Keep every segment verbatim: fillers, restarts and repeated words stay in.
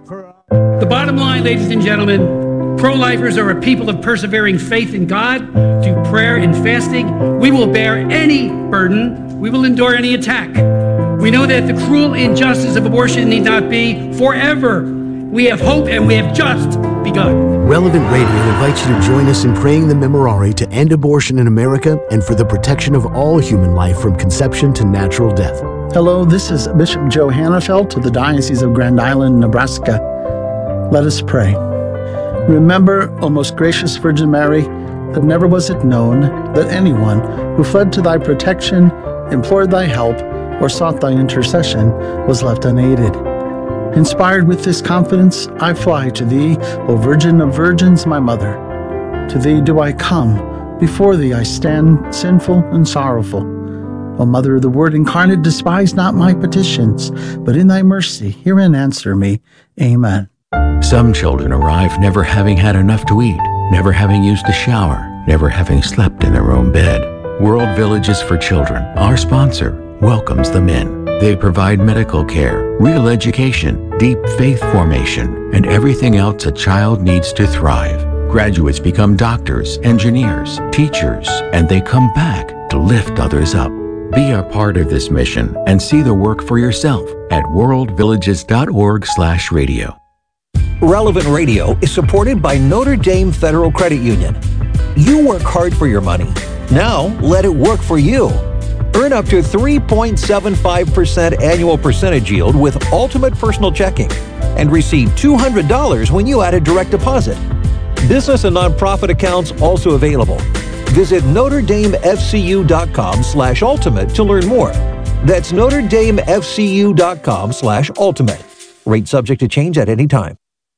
for... The bottom line, ladies and gentlemen, pro-lifers are a people of persevering faith in God, through prayer and fasting. We will bear any burden. We will endure any attack. We know that the cruel injustice of abortion need not be forever. We have hope, and we have just begun. Relevant Radio invites you to join us in praying the Memorare to end abortion in America and for the protection of all human life from conception to natural death. Hello, this is Bishop Joe Hannafelt of the Diocese of Grand Island, Nebraska. Let us pray. Remember, O most gracious Virgin Mary, that never was it known that anyone who fled to thy protection, implored thy help, or sought thy intercession was left unaided. Inspired with this confidence, I fly to thee, O Virgin of Virgins, my Mother. To thee do I come, before thee I stand, sinful and sorrowful. O Mother of the Word incarnate, despise not my petitions, but in thy mercy hear and answer me. Amen. Some children arrive never having had enough to eat, never having used a shower, never having slept in their own bed. World Villages for Children, our sponsor, welcomes them in. They provide medical care, real education, deep faith formation, and everything else a child needs to thrive. Graduates become doctors, engineers, teachers, and they come back to lift others up. Be a part of this mission and see the work for yourself at worldvillages.org slash radio. Relevant Radio is supported by Notre Dame Federal Credit Union. You work hard for your money. Now let it work for you. Earn up to three point seven five percent annual percentage yield with Ultimate Personal Checking and receive two hundred dollars when you add a direct deposit. Business and nonprofit accounts also available. Visit NotreDameFCU.com slash ultimate to learn more. That's NotreDameFCU.com slash ultimate. Rate subject to change at any time.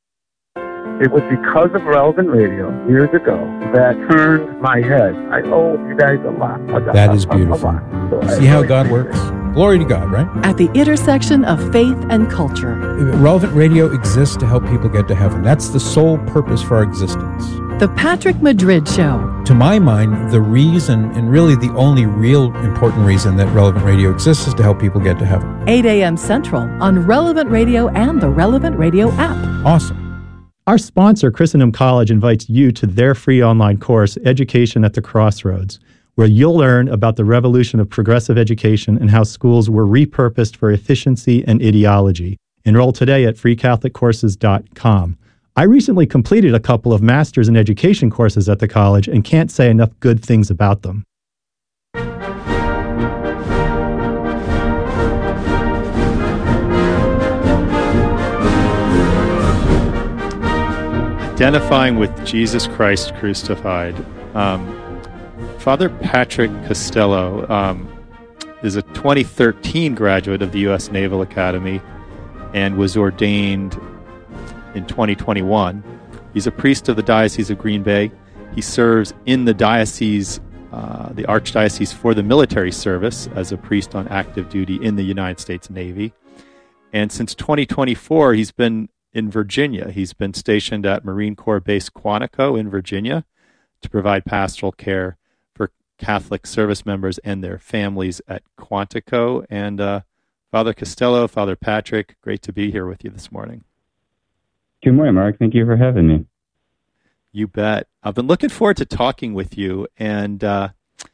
It was because of Relevant Radio years ago that turned my head. I owe you guys a lot. A lot that is beautiful. A, a lot. So See how God works? Glory to God, right? At the intersection of faith and culture. Relevant Radio exists to help people get to heaven. That's the sole purpose for our existence. The Patrick Madrid Show. To my mind, the reason, and really the only real important reason that Relevant Radio exists is to help people get to heaven. eight a.m. Central on Relevant Radio and the Relevant Radio app. Awesome. Our sponsor, Christendom College, invites you to their free online course, Education at the Crossroads, where you'll learn about the revolution of progressive education and how schools were repurposed for efficiency and ideology. Enroll today at free catholic courses dot com. I recently completed a couple of Masters in Education courses at the college and can't say enough good things about them. Identifying with Jesus Christ crucified. Um, Father Patrick Costello um, is a twenty thirteen graduate of the U S Naval Academy and was ordained in twenty twenty-one. He's a priest of the Diocese of Green Bay. He serves in the diocese, uh, the Archdiocese for the military service as a priest on active duty in the United States Navy. And since twenty twenty-four, he's been in Virginia. He's been stationed at Marine Corps Base Quantico in Virginia to provide pastoral care for Catholic service members and their families at Quantico. And uh, Father Costello, Father Patrick, great to be here with you this morning. Good morning, Mark. Thank you for having me. You bet. I've been looking forward to talking with you, and uh,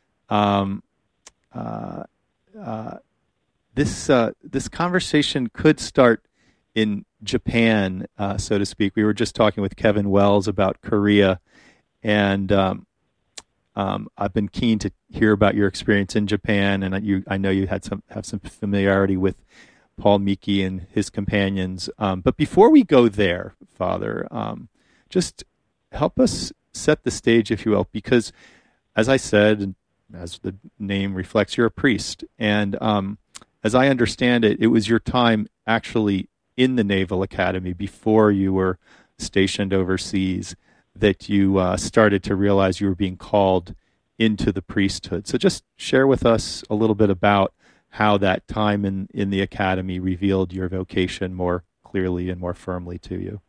um, uh, uh, this uh, this conversation could start in Japan, uh, so to speak. We were just talking with Kevin Wells about Korea, and um, um, I've been keen to hear about your experience in Japan, and you, I know you had some have some familiarity with Paul Miki and his companions. Um, but before we go there, Father, um, just help us set the stage, if you will, because as I said, and as the name reflects, you're a priest, and um, as I understand it, it was your time actually in the Naval Academy before you were stationed overseas that you uh, started to realize you were being called into the priesthood. So just share with us a little bit about how that time in, in the academy revealed your vocation more clearly and more firmly to you.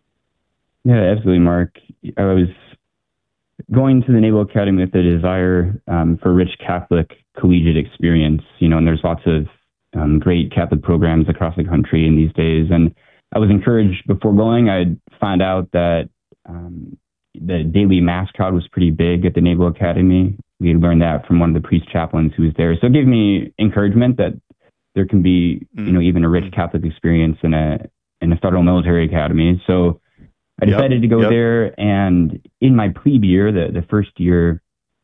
Yeah, absolutely, Mark. I was going to the Naval Academy with a desire um, for rich Catholic collegiate experience, you know, and there's lots of um, great Catholic programs across the country in these days. And I was encouraged before going. I found out that um, the daily mass crowd was pretty big at the Naval Academy. We had learned that from one of the priest chaplains who was there. So it gave me encouragement that there can be, mm. you know, even a rich Catholic experience in a in a federal military academy. So I decided yep. to go yep. there. And in my plebe year, the, the first year,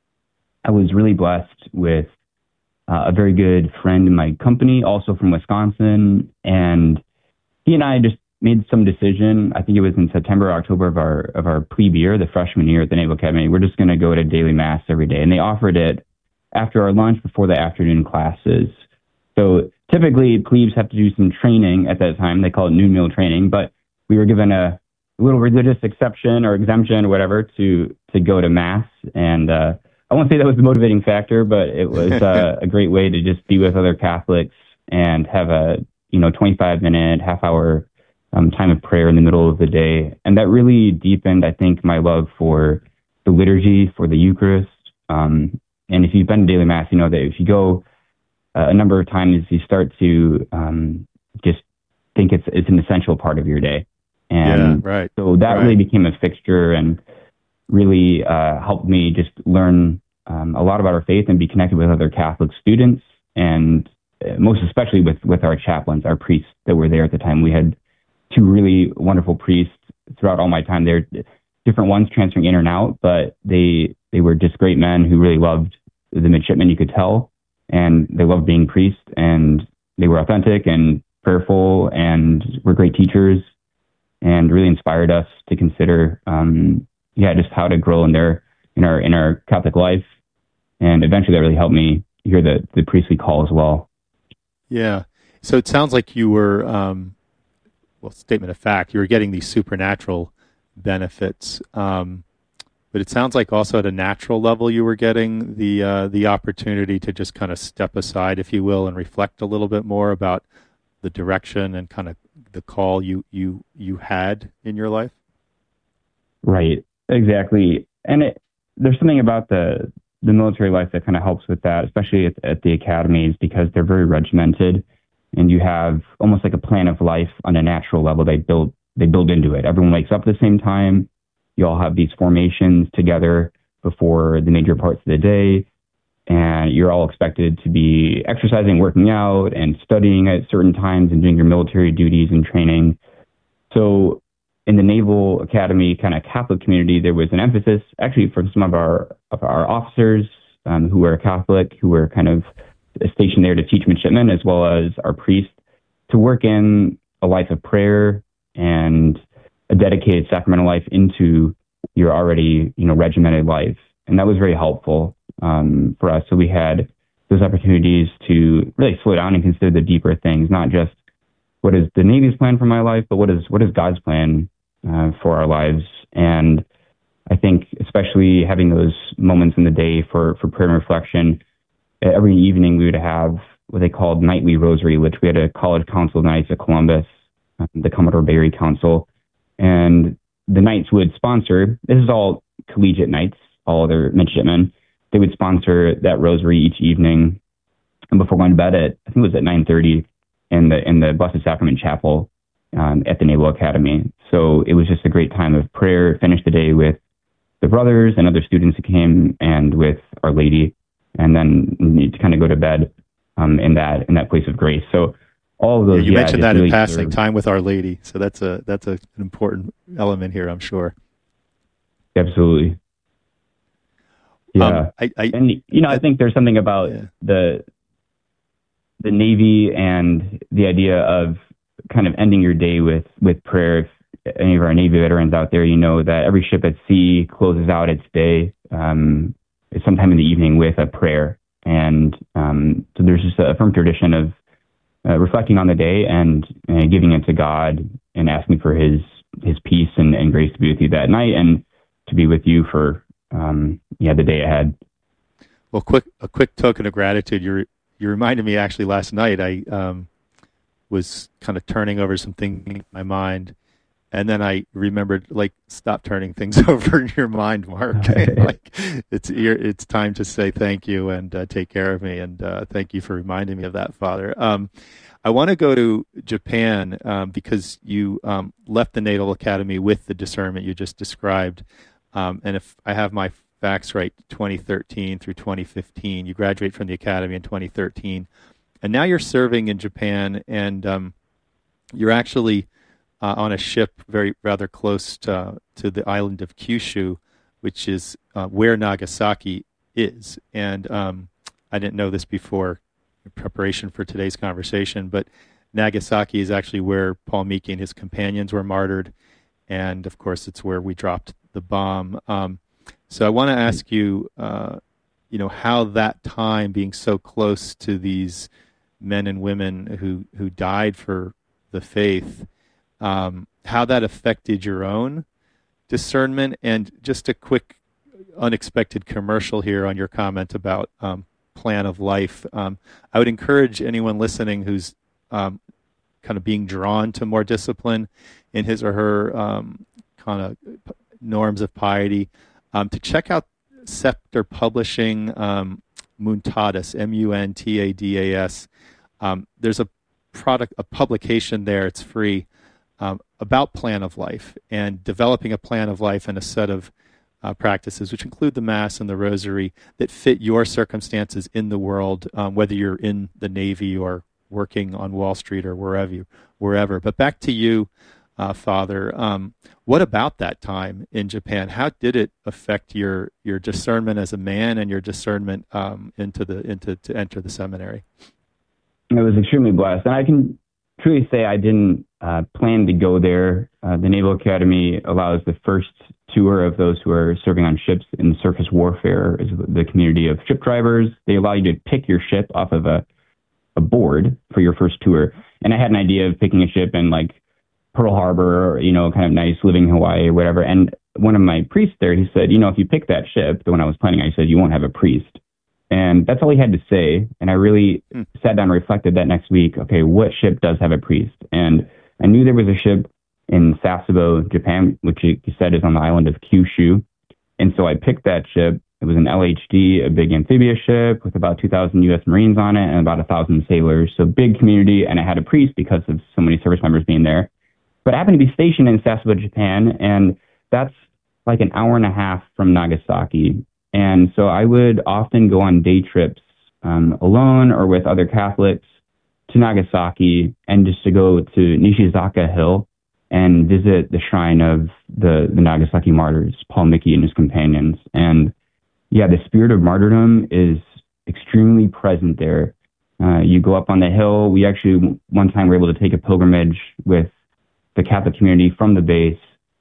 I was really blessed with uh, a very good friend in my company, also from Wisconsin. And he and I just made some decision. I think it was in September, or October of our of our plebe year, the freshman year at the Naval Academy. We're just going to go to daily mass every day, and they offered it after our lunch, before the afternoon classes. So typically, plebes have to do some training at that time. They call it noon meal training, but we were given a little religious exception or exemption or whatever to to go to mass, and uh, I won't say that was the motivating factor, but it was uh, a great way to just be with other Catholics and have a you know twenty-five minute, half hour Um, time of prayer in the middle of the day. And that really deepened, I think, my love for the liturgy, for the Eucharist. Um, and if you've been to daily mass, you know that if you go uh, a number of times, you start to um, just think it's it's an essential part of your day. And yeah, right. so that right. really became a fixture and really uh, helped me just learn um, a lot about our faith and be connected with other Catholic students, and uh, most especially with, with our chaplains, our priests that were there at the time. We had two really wonderful priests throughout all my time there, different ones transferring in and out, but they they were just great men who really loved the midshipmen, you could tell, and they loved being priests, and they were authentic and prayerful and were great teachers, and really inspired us to consider, um, yeah, just how to grow in their in our in our Catholic life, and eventually that really helped me hear the the priestly call as well. Yeah, so it sounds like you were. Um Well, statement of fact, you were getting these supernatural benefits, um, but it sounds like also at a natural level you were getting the uh, the opportunity to just kind of step aside, if you will, and reflect a little bit more about the direction and kind of the call you you you had in your life. Right, exactly, and it, there's something about the the military life that kind of helps with that, especially at, at the academies, because they're very regimented. And you have almost like a plan of life on a natural level. They build they build into it. Everyone wakes up at the same time. You all have these formations together before the major parts of the day. And you're all expected to be exercising, working out, and studying at certain times and doing your military duties and training. So in the Naval Academy kind of Catholic community, there was an emphasis actually from some of our, of our officers um, who were Catholic, who were kind of stationed there to teach midshipmen, as well as our priests, to work in a life of prayer and a dedicated sacramental life into your already, you know, regimented life. And that was very helpful um, for us. So we had those opportunities to really slow down and consider the deeper things, not just what is the Navy's plan for my life, but what is what is God's plan uh, for our lives. And I think especially having those moments in the day for, for prayer and reflection, every evening we would have what they called nightly rosary, which we had a college council of knights at Columbus, um, the Commodore Barry Council, and the knights would sponsor, this is all collegiate knights, all other midshipmen, they would sponsor that rosary each evening, and before going to bed at, I think it was at nine thirty in the in the Blessed Sacrament Chapel um, at the Naval Academy. So it was just a great time of prayer, finished the day with the brothers and other students who came, and with Our Lady, and then need to kind of go to bed um, in that in that place of grace. So all of those. Yeah, you yeah, mentioned that really in passing, served. time with Our Lady. So that's a that's a, an important element here, I'm sure. Absolutely. Yeah, um, I, I, and you know, I think there's something about yeah. the the Navy and the idea of kind of ending your day with with prayer. If any of our Navy veterans out there, you know that every ship at sea closes out its day. Um, sometime in the evening with a prayer. And um, so there's just a firm tradition of uh, reflecting on the day and uh, giving it to God and asking for his his peace and, and grace to be with you that night and to be with you for um, yeah the day ahead. Well, quick a quick token of gratitude. You you reminded me actually last night I um, was kind of turning over some things in my mind, And then I remembered, like, stop turning things over in your mind, Mark. Like, it's it's time to say thank you and uh, take care of me. And uh, thank you for reminding me of that, Father. Um, I want to go to Japan um, because you um, left the Naval Academy with the discernment you just described. Um, and if I have my facts right, twenty thirteen through twenty fifteen, you graduate from the Academy in twenty thirteen. And now you're serving in Japan, and um, you're actually uh, on a ship very rather close to, to the island of Kyushu, which is uh, where Nagasaki is. And um, I didn't know this before in preparation for today's conversation, but Nagasaki is actually where Paul Miki and his companions were martyred. And, of course, it's where we dropped the bomb. Um, so I want to ask you, uh, you know, how that time being so close to these men and women who, who died for the faith, um, how that affected your own discernment. And just a quick unexpected commercial here on your comment about um, plan of life. Um, I would encourage anyone listening who's um, kind of being drawn to more discipline in his or her um, kind of norms of piety um, to check out Scepter Publishing um, Muntadas, M U N T A D A S. Um, there's a product, a publication there, it's free, um, about plan of life and developing a plan of life and a set of uh, practices, which include the Mass and the Rosary, that fit your circumstances in the world, um, whether you're in the Navy or working on Wall Street or wherever. You, wherever. But back to you, uh, Father. Um, what about that time in Japan? How did it affect your your discernment as a man and your discernment um, into the into to enter the seminary? I was extremely blessed, and I can truly say I didn't uh, plan to go there. Uh, the Naval Academy allows the first tour of those who are serving on ships in surface warfare, is the community of ship drivers. They allow you to pick your ship off of a, a board for your first tour. And I had an idea of picking a ship in like Pearl Harbor, or, you know, kind of nice, living in Hawaii or whatever. And one of my priests there, he said, you know, if you pick that ship, the one I was planning, I said, you won't have a priest. And that's all he had to say. And I really mm. sat down and reflected that next week. Okay, what ship does have a priest? And I knew there was a ship in Sasebo, Japan, which he said is on the island of Kyushu. And so I picked that ship. It was an L H D, a big amphibious ship with about two thousand U S Marines on it and about one thousand sailors. So big community. And it had a priest because of so many service members being there. But I happened to be stationed in Sasebo, Japan. And that's like an hour and a half from Nagasaki. And so I would often go on day trips um, alone or with other Catholics to Nagasaki, and just to go to Nishizaka Hill and visit the shrine of the, the Nagasaki martyrs, Paul Miki and his companions. And yeah, the spirit of martyrdom is extremely present there. Uh, you go up on the hill. We actually, one time, were able to take a pilgrimage with the Catholic community from the base,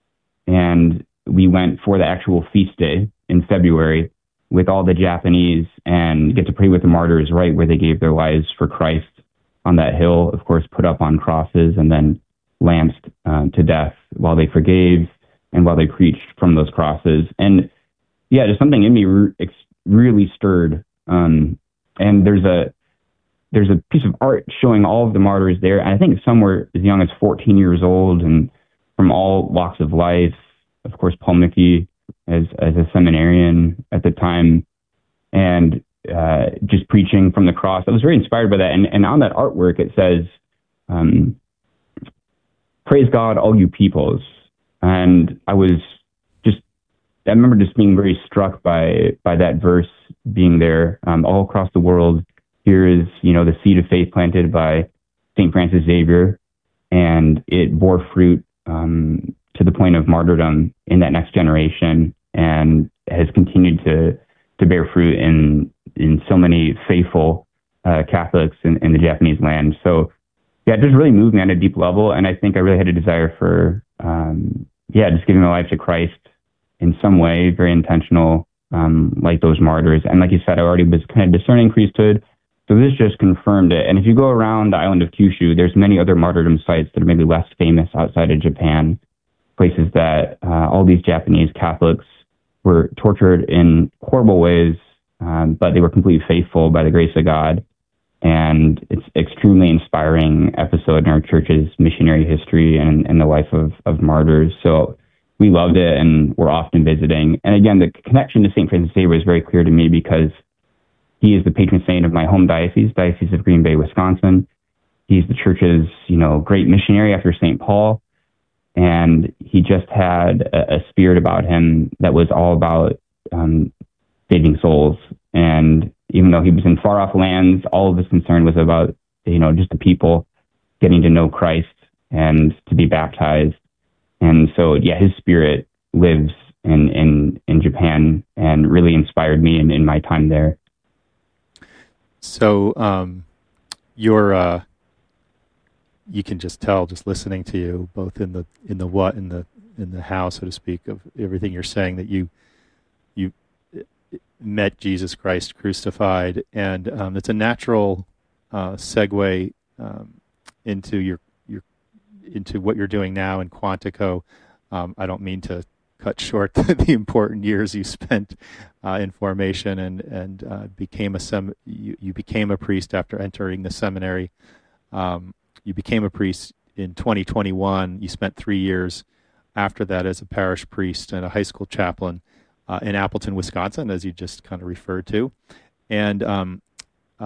and we went for the actual feast day in February with all the Japanese and get to pray with the martyrs right where they gave their lives for Christ on that hill, of course, put up on crosses and then lanced um, to death while they forgave and while they preached from those crosses. And yeah, just something in me re- ex- really stirred. Um, and there's a there's a piece of art showing all of the martyrs there. And I think some were as young as fourteen years old and from all walks of life. Of course, Paul Miki as as a seminarian at the time, and uh, just preaching from the cross. I was very inspired by that. And, and on that artwork, it says, um, praise God, all you peoples. And I was just, I remember just being very struck by by that verse being there um, all across the world. Here is, you know, the seed of faith planted by Saint Francis Xavier, and it bore fruit um, to the point of martyrdom in that next generation, and has continued to to bear fruit in in so many faithful uh, Catholics in, in the Japanese land. So yeah, it just really moved me on a deep level, and I think I really had a desire for um, yeah, just giving my life to Christ in some way, very intentional, um, like those martyrs. And like you said, I already was kind of discerning priesthood. So this just confirmed it. And if you go around the island of Kyushu, there's many other martyrdom sites that are maybe less famous outside of Japan, places that uh, all these Japanese Catholics were tortured in horrible ways, um, but they were completely faithful by the grace of God. And it's extremely inspiring episode in our church's missionary history and, and the life of, of martyrs. So we loved it, and we're often visiting. And again, the connection to Saint Francis Xavier was very clear to me because he is the patron saint of my home diocese, Diocese of Green Bay, Wisconsin. He's the church's, you know, great missionary after Saint Paul. And he just had a, a spirit about him that was all about um, saving souls. And even though he was in far off lands, all of his concern was about, you know, just the people getting to know Christ and to be baptized. And so, yeah, his spirit lives in, in, in Japan and really inspired me in, in my time there. So, um, you're, uh, you can just tell, just listening to you, both in the in the what in the in the how, so to speak, of everything you're saying, that you you met Jesus Christ crucified, and um, it's a natural uh, segue um, into your your into what you're doing now in Quantico. Um, I don't mean to cut short the important years you spent uh, in formation and and uh, became a sem- you, you became a priest after entering the seminary. Um, you became a priest in twenty twenty-one. You spent three years after that as a parish priest and a high school chaplain uh, in Appleton, Wisconsin, as you just kind of referred to. And um,